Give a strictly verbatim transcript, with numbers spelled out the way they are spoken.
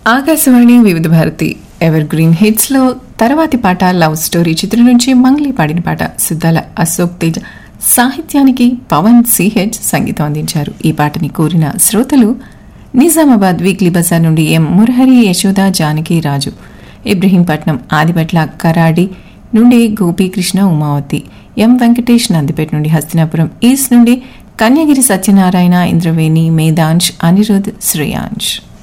ఆకాశవాణి వివిధ Bharati ever green hits లో తర్వాతి పాట లవ్ స్టోరీ చిత్రం నుంచి మంగ్లీ పాడిన పాట. సిద్ధాల అశోక్ తేజ్ సాహిత్యానికి పవన్ సిహెచ్ సంగీతం అందించారు. ఈ పాటని కోరిన శ్రోతలు నిజామాబాద్ వీక్లీ బజార్ నుండి ఎం మురహరి, యశోద, జానకి, రాజు, ఇబ్రహీంపట్నం, ఆదిపట్ల, కరాడి నుండి గోపీకృష్ణ, ఉమావతి, ఎం వెంకటేష్, నందిపేట నుండి హస్తినాపురం ఈస్ట్ నుండి కన్యగిరి సత్యనారాయణ, ఇంద్రవేణి, మేధాంశ్, అనిరుద్, శ్రేయాంశ్.